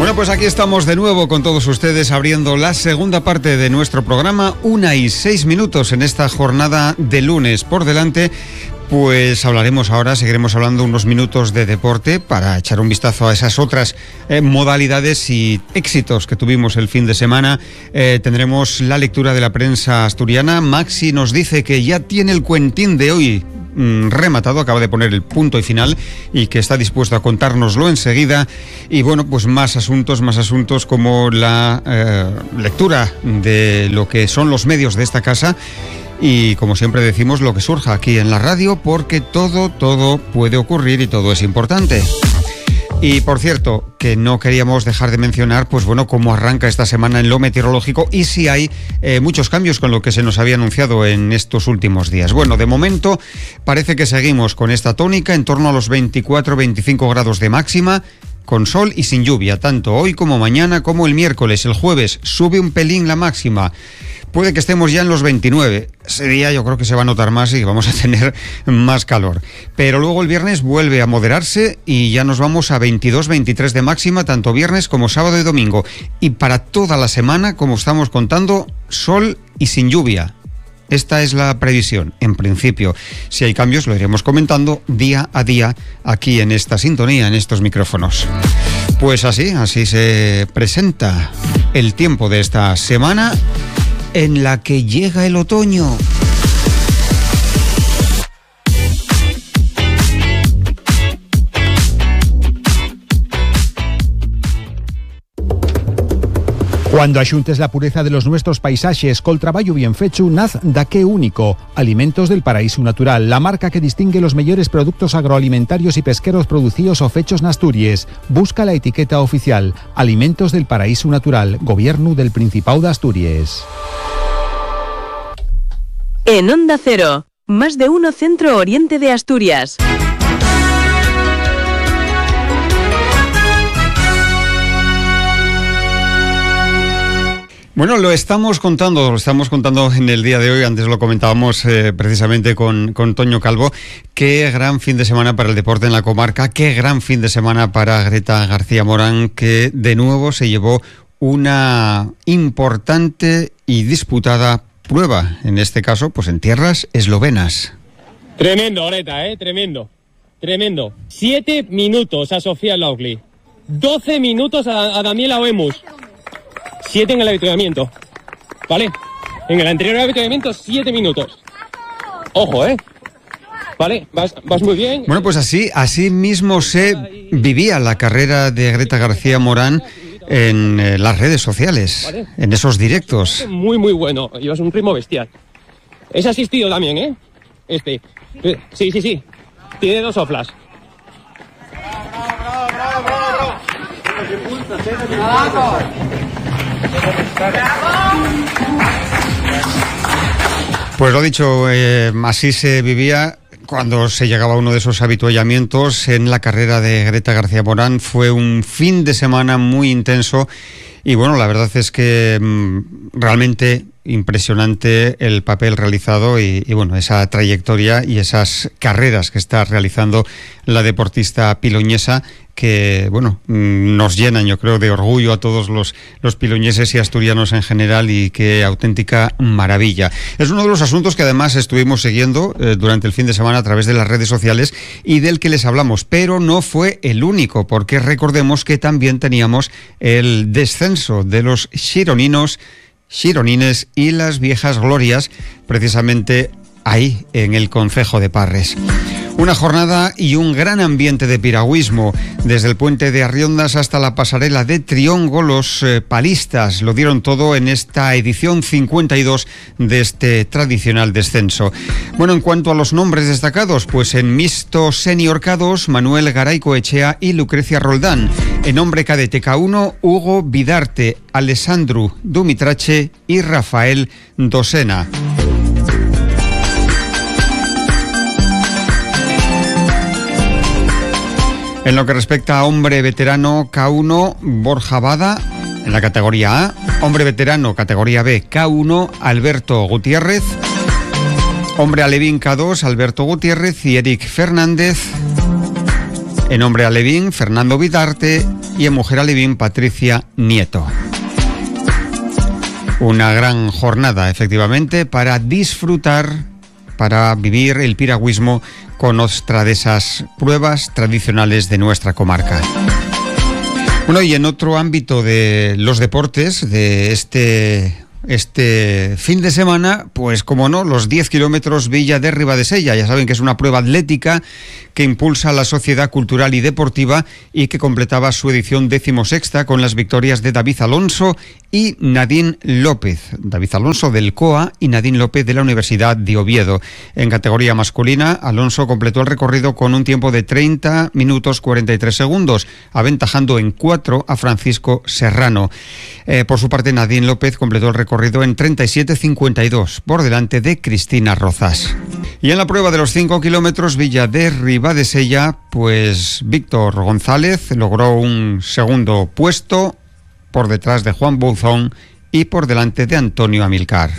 Bueno, pues aquí estamos de nuevo con todos ustedes abriendo la segunda parte de nuestro programa, 1:06 en esta jornada de lunes por delante. Pues seguiremos hablando unos minutos de deporte para echar un vistazo a esas otras modalidades y éxitos que tuvimos el fin de semana. Tendremos la lectura de la prensa asturiana. Maxi nos dice que ya tiene el cuentín de hoy rematado, acaba de poner el punto y final y que está dispuesto a contárnoslo enseguida. Y bueno, pues más asuntos como la lectura de lo que son los medios de esta casa. Y como siempre decimos, lo que surja aquí en la radio, porque todo puede ocurrir y todo es importante. Y por cierto, que no queríamos dejar de mencionar, pues bueno, cómo arranca esta semana en lo meteorológico y si hay muchos cambios con lo que se nos había anunciado en estos últimos días. Bueno, de momento parece que seguimos con esta tónica en torno a los 24-25 grados de máxima, con sol y sin lluvia, tanto hoy como mañana como el miércoles. El jueves sube un pelín la máxima. Puede que estemos ya en los 29. Ese día yo creo que se va a notar más y vamos a tener más calor. Pero luego el viernes vuelve a moderarse y ya nos vamos a 22-23 de máxima, tanto viernes como sábado y domingo. Y para toda la semana, como estamos contando, sol y sin lluvia. Esta es la previsión, en principio. Si hay cambios, lo iremos comentando día a día aquí en esta sintonía, en estos micrófonos. Pues así se presenta el tiempo de esta semana en la que llega el otoño. Cuando axuntes la pureza de los nuestros paisajes col traballo bien fechu, naz daqué único. Alimentos del Paraíso Natural, la marca que distingue los mejores productos agroalimentarios y pesqueros producidos o fechos en Asturias. Busca la etiqueta oficial. Alimentos del Paraíso Natural, Gobierno del Principado de Asturias. En Onda Cero, más de uno Centro Oriente de Asturias. Bueno, lo estamos contando en el día de hoy. Antes lo comentábamos precisamente con Toño Calvo. Qué gran fin de semana para el deporte en la comarca, qué gran fin de semana para Greta García Morán, que de nuevo se llevó una importante y disputada prueba, en este caso, pues en tierras eslovenas. Tremendo, Greta, tremendo. 7 minutos a Sofía Laucli, 12 minutos a Daniela Oemus. 7 en el avituallamiento, ¿vale? En el anterior avituallamiento 7 minutos. Ojo, ¿vale? Vas muy bien. Bueno, pues así mismo se vivía la carrera de Greta García Morán en las redes sociales, ¿vale? En esos directos. Muy bueno, llevas un ritmo bestial. Es asistido también, Sí. Tiene 2 soflas. Bravo. Pues lo dicho, así se vivía cuando se llegaba a uno de esos avituallamientos en la carrera de Greta García Morán. Fue un fin de semana muy intenso y bueno, la verdad es que realmente impresionante el papel realizado y bueno, esa trayectoria y esas carreras que está realizando la deportista piloñesa, que bueno, nos llenan, yo creo, de orgullo a todos los piloñeses y asturianos en general, y qué auténtica maravilla. Es uno de los asuntos que además estuvimos siguiendo durante el fin de semana a través de las redes sociales y del que les hablamos, pero no fue el único, porque recordemos que también teníamos el descenso de los xironines y las viejas glorias, precisamente ahí en el concejo de Parres. Una jornada y un gran ambiente de piragüismo. Desde el puente de Arriondas hasta la pasarela de Trióngo, los palistas lo dieron todo en esta edición 52 de este tradicional descenso. Bueno, en cuanto a los nombres destacados, pues en mixto senior K2, Manuel Garaycoechea y Lucrecia Roldán. En hombre cadete K1, Hugo Vidarte, Alessandru Dumitrache y Rafael Dosena. En lo que respecta a hombre veterano K1, Borja Bada, en la categoría A. Hombre veterano, categoría B, K1, Alberto Gutiérrez. Hombre alevín K2, Alberto Gutiérrez y Eric Fernández. En hombre alevín, Fernando Vidarte, y en mujer alevín, Patricia Nieto. Una gran jornada, efectivamente, para disfrutar, para vivir el piragüismo con otra de esas pruebas tradicionales de nuestra comarca. Bueno, y en otro ámbito de los deportes, de este fin de semana, pues como no, los 10 kilómetros Villa de Ribadesella. Ya saben que es una prueba atlética que impulsa a la sociedad cultural y deportiva y que completaba su edición 16ª con las victorias de David Alonso y Nadine López. David Alonso del COA y Nadine López de la Universidad de Oviedo. En categoría masculina, Alonso completó el recorrido con un tiempo de 30 minutos 43 segundos, aventajando en 4 a Francisco Serrano. Por su parte, Nadine López completó el recorrido en 37.52, por delante de Cristina Rozas. Y en la prueba de los 5 kilómetros Villa de Ribadesella, pues Víctor González logró un segundo puesto por detrás de Juan Bouzón y por delante de Antonio Amilcar.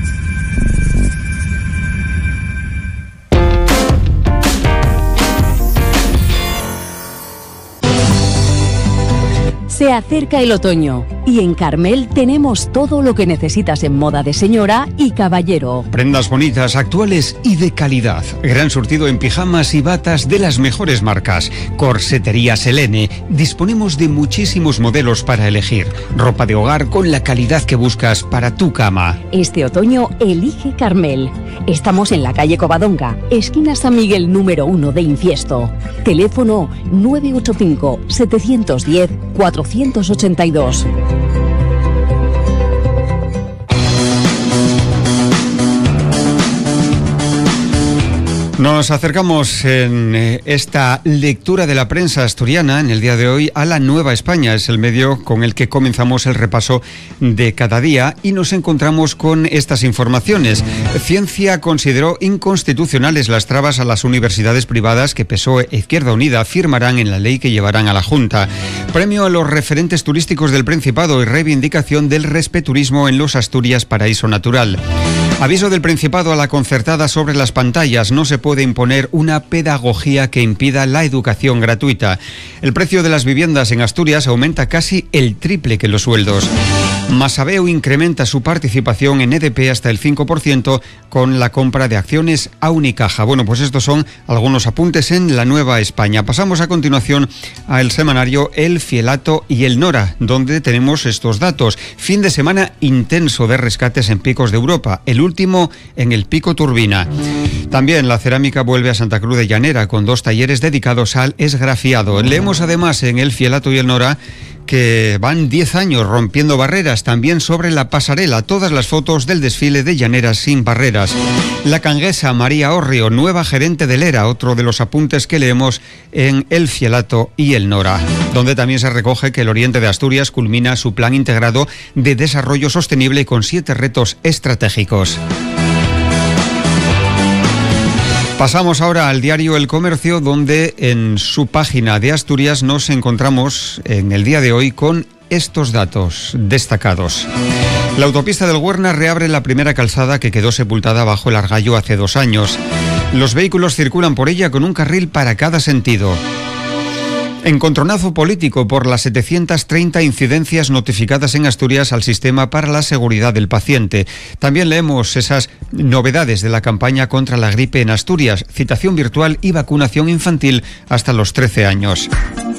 Se acerca el otoño y en Carmel tenemos todo lo que necesitas en moda de señora y caballero. Prendas bonitas, actuales y de calidad. Gran surtido en pijamas y batas de las mejores marcas. Corsetería Selene. Disponemos de muchísimos modelos para elegir. Ropa de hogar con la calidad que buscas para tu cama. Este otoño elige Carmel. Estamos en la calle Covadonga, esquina San Miguel número 1 de Infiesto. Teléfono 985 710 482. Nos acercamos en esta lectura de la prensa asturiana en el día de hoy a La Nueva España. Es el medio con el que comenzamos el repaso de cada día y nos encontramos con estas informaciones. Ciencia consideró inconstitucionales las trabas a las universidades privadas que PSOE e Izquierda Unida firmarán en la ley que llevarán a la Junta. Premio a los referentes turísticos del Principado y reivindicación del respeturismo en los Asturias Paraíso Natural. Aviso del Principado a la concertada sobre las pantallas. No se puede imponer una pedagogía que impida la educación gratuita. El precio de las viviendas en Asturias aumenta casi el triple que los sueldos. Masabeu incrementa su participación en EDP hasta el 5% con la compra de acciones a Unicaja. Bueno, pues estos son algunos apuntes en La Nueva España. Pasamos a continuación al semanario El Fielato y El Nora, donde tenemos estos datos. Fin de semana intenso de rescates en picos de Europa, el último en el Pico Turbina. También la cerámica vuelve a Santa Cruz de Llanera con 2 talleres dedicados al esgrafiado. Leemos además en El Fielato y El Nora que van 10 años rompiendo barreras, también sobre la pasarela, todas las fotos del desfile de Llaneras sin barreras. La canguesa María Orrio, nueva gerente del ERA, otro de los apuntes que leemos en El Fielato y El Nora, donde también se recoge que el oriente de Asturias culmina su plan integrado de desarrollo sostenible con 7 retos estratégicos. Pasamos ahora al diario El Comercio, donde en su página de Asturias nos encontramos en el día de hoy con estos datos destacados. La autopista del Huerna reabre la primera calzada que quedó sepultada bajo el Argallo hace 2 años. Los vehículos circulan por ella con un carril para cada sentido. Encontronazo político por las 730 incidencias notificadas en Asturias al Sistema para la Seguridad del Paciente. También leemos esas novedades de la campaña contra la gripe en Asturias, citación virtual y vacunación infantil hasta los 13 años.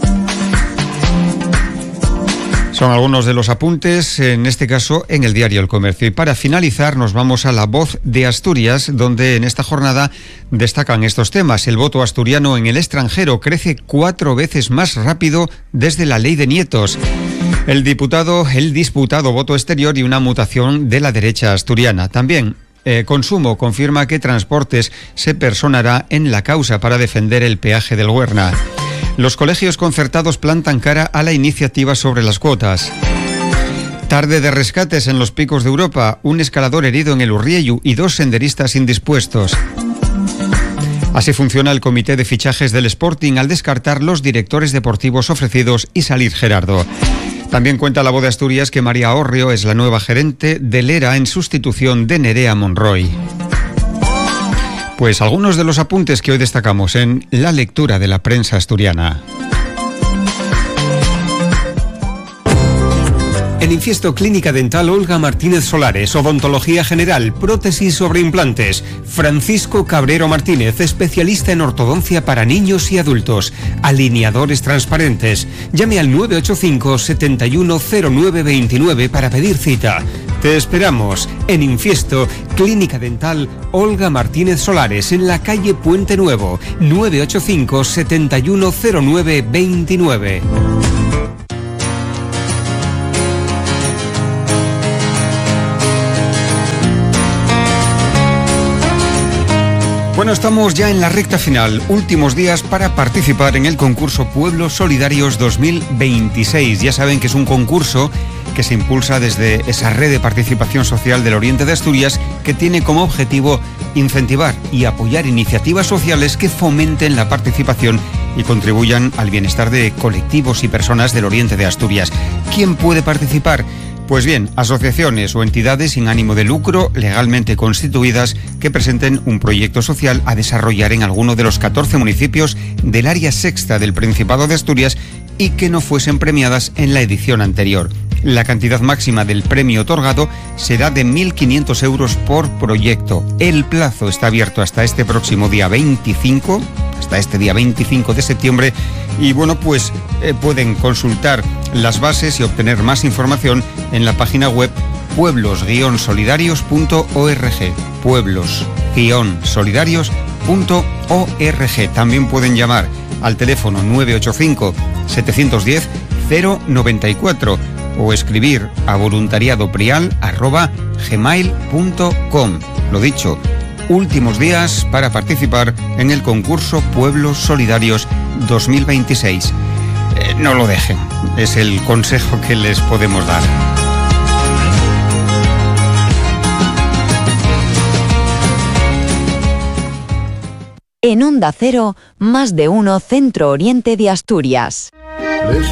Son algunos de los apuntes, en este caso, en el diario El Comercio. Y para finalizar, nos vamos a La Voz de Asturias, donde en esta jornada destacan estos temas. El voto asturiano en el extranjero crece 4 veces más rápido desde la ley de nietos. El disputado voto exterior y una mutación de la derecha asturiana. También Consumo confirma que Transportes se personará en la causa para defender el peaje del Huerna. Los colegios concertados plantan cara a la iniciativa sobre las cuotas. Tarde de rescates en los picos de Europa, un escalador herido en el Urrieyu y 2 senderistas indispuestos. Así funciona el comité de fichajes del Sporting al descartar los directores deportivos ofrecidos y salir Gerardo. También cuenta La Voz de Asturias que María Orrio es la nueva gerente del ERA en sustitución de Nerea Monroy. Pues algunos de los apuntes que hoy destacamos en la lectura de la prensa asturiana. En Infiesto, Clínica Dental Olga Martínez Solares, Odontología General, Prótesis sobre implantes. Francisco Cabrero Martínez, especialista en ortodoncia para niños y adultos. Alineadores transparentes. Llame al 985 710929 para pedir cita. Te esperamos en Infiesto, Clínica Dental Olga Martínez Solares, en la calle Puente Nuevo, 985 710929. Bueno, estamos ya en la recta final, últimos días para participar en el concurso Pueblos Solidarios 2026. Ya saben que es un concurso que se impulsa desde esa red de participación social del Oriente de Asturias, que tiene como objetivo incentivar y apoyar iniciativas sociales que fomenten la participación y contribuyan al bienestar de colectivos y personas del Oriente de Asturias. ¿Quién puede participar? Pues bien, asociaciones o entidades sin ánimo de lucro legalmente constituidas que presenten un proyecto social a desarrollar en alguno de los 14 municipios del área sexta del Principado de Asturias y que no fuesen premiadas en la edición anterior. La cantidad máxima del premio otorgado será de 1.500 euros por proyecto. El plazo está abierto hasta este próximo día 25, hasta este día 25 de septiembre. Y bueno, pues pueden consultar las bases y obtener más información en la página web pueblos-solidarios.org. Pueblos-solidarios.org. También pueden llamar al teléfono 985 710 094 o escribir a voluntariadoprial@gmail.com. Lo dicho, últimos días para participar en el concurso Pueblos Solidarios 2026. No lo dejen, es el consejo que les podemos dar. En Onda Cero, más de uno Centro Oriente de Asturias.